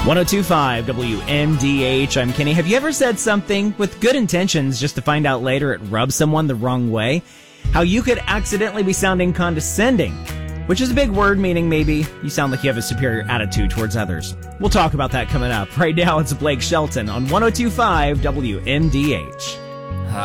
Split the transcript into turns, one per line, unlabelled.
1025 WMDH. I'm Kenny. Have you ever said something with good intentions just to find out later it rubs someone the wrong way? How you could accidentally be sounding condescending, which is a big word meaning maybe you sound like you have a superior attitude towards others. We'll talk about that coming up. Right now, it's Blake Shelton on 1025 WMDH.